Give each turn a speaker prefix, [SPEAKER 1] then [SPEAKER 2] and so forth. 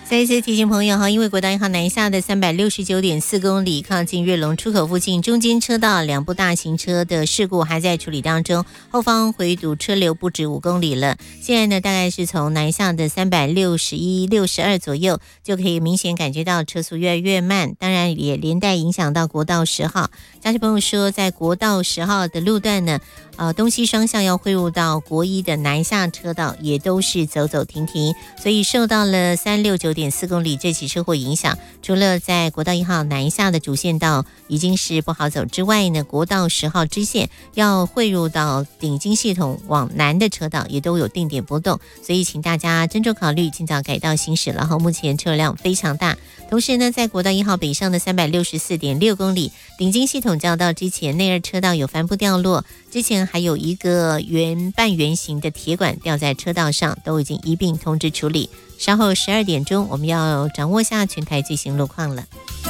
[SPEAKER 1] 再一次提醒朋友哈，因为国道1号南下的369.4公里靠近月龙出口附近，中间车道2部大型车的事故还在处理当中，后方回堵车流不止5公里了。现在呢，大概是从南下的361、62左右，就可以明显感觉到车速越来越慢，当然也连带影响到国道10号。驾驶朋友说，在国道10号的路段呢，东西双向要汇入到国一的南下车道，也都是走走停停，所以受到了369.4公里这起车祸影响，除了在国道1号南下的主线道已经是不好走之外呢，国道10号支线要汇入到顶金系统往南的车道也都有定点波动，所以请大家斟酌考虑，尽早改道行驶。然后目前车辆非常大，同时呢，在国道1号北上的364.6公里，顶金系统交道之前内2车道有帆布掉落，之前还有一个半圆形的铁管掉在车道上，都已经一并通知处理。稍后12点钟，我们要掌握下全台最新路况了。